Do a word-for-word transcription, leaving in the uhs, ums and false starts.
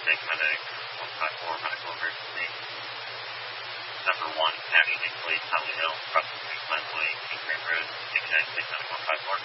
six, medic one five four, medical emergency. Number one, National Police, Holly Hill, crossing Queensland Way, King Grant Road, six nine six, medic one five four.